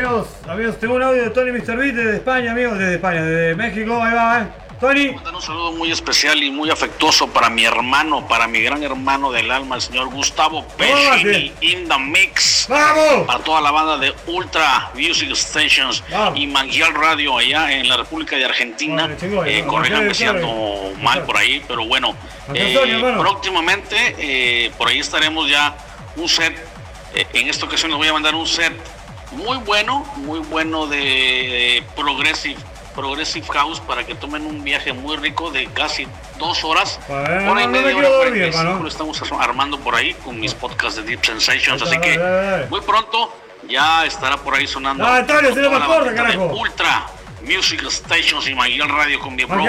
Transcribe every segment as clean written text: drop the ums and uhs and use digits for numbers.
amigos, tengo un audio de Tony Mr. Beat desde España, amigos, desde España, desde México, ahí va, Tony. Un saludo muy especial y muy afectuoso para mi hermano, para mi gran hermano del alma, el señor Gustavo Pescini, in the mix. ¡Vamos! Para toda la banda de Ultra Music Stations ¡Vamos! Y Manguial Radio allá en la República de Argentina. Corríganme si ando mal por ahí, pero bueno. Próximamente, por ahí estaremos ya un set. En esta ocasión les voy a mandar un set muy bueno de Progressive House para que tomen un viaje muy rico de casi 2 horas. Hora y media, hora 45. Lo estamos armando por ahí con mis podcasts de Deep Sensations. Así que muy pronto ya estará por ahí sonando Ultra Music Stations y Manguial Radio con mi bro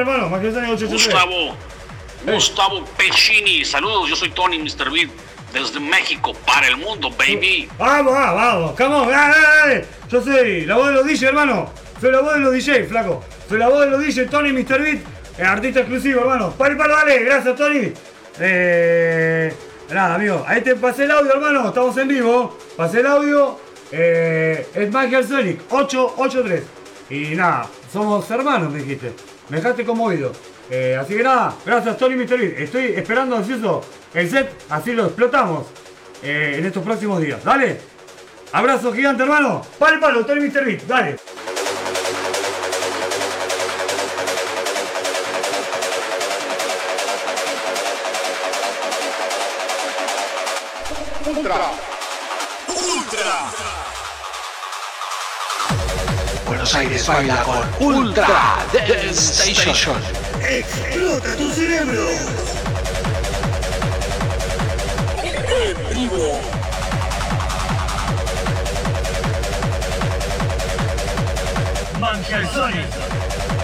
Gustavo Pescini. Saludos, yo soy Tony Mr. Beat desde México para el mundo, baby. Vamos, come on, dale. Yo soy la voz de los DJ, hermano. Soy la voz de los DJ, flaco. Soy la voz de los DJ, Tony Mr. Beat, artista exclusivo, hermano. Palo, dale, gracias, Tony. Nada, amigo, ahí te pasé el audio, hermano. Estamos en vivo. Pasé el audio. Es Michael Sonic 883. Y nada, somos hermanos, me dijiste. Me dejaste conmovido. Así que nada, gracias, Tony Mr. Beat. Estoy esperando ansioso el set, así lo explotamos en estos próximos días. Dale. Abrazo gigante, hermano. Palo, Tony Mr. Beat. Dale. Ultra. Buenos Aires baila con Ultra Dance Station. Explota tu cerebro. En vivo. Manguial Sonic.